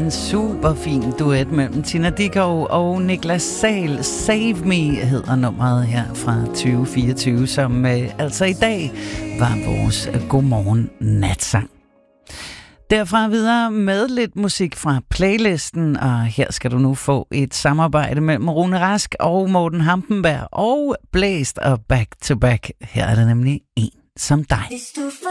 en super fin duet mellem Tina Dickow og Niklas Sahl. Save Me hedder nummeret her fra 2024, som altså i dag var vores godmorgen natsang. Derfra videre med lidt musik fra playlisten, og her skal du nu få et samarbejde mellem Rune Rask og Morten Hampenberg og Blæst og Back to Back. Her er der nemlig En som dig.